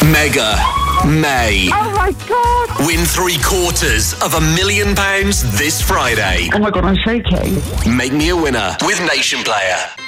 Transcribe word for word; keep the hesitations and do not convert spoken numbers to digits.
Mega May. Oh my God! Win three quarters of a million pounds this Friday. Oh my God, I'm shaking. Make me a winner with Nation Player.